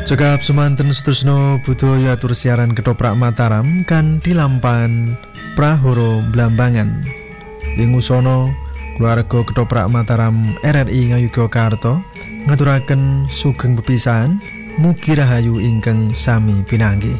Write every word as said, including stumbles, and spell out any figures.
Cekap semanten Sutrisno budaya tur siaran Ketoprak Mataram kan dilampan Prahoro Blambangan. Ing usana keluarga Ketoprak Mataram R R I Ngayogyakarta ngaturaken sugeng pepisahan mugi rahayu ingkang sami pinanggih.